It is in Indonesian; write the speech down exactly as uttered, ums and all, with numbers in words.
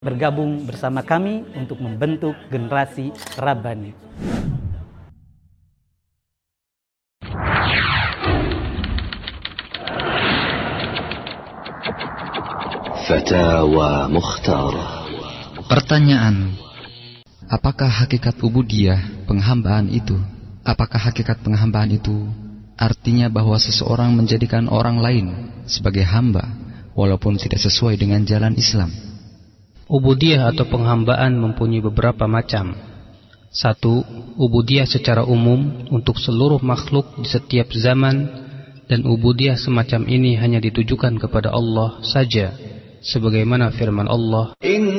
Bergabung bersama kami untuk membentuk generasi Rabbani. Fatawa Mukhtarah. Pertanyaan: apakah hakikat ubudiyah, penghambaan itu? Apakah hakikat penghambaan itu artinya bahwa seseorang menjadikan orang lain sebagai hamba walaupun tidak sesuai dengan jalan Islam? Ubudiyah atau penghambaan mempunyai beberapa macam. Satu, ubudiyah secara umum untuk seluruh makhluk di setiap zaman, dan ubudiyah semacam ini hanya ditujukan kepada Allah saja, sebagaimana firman Allah,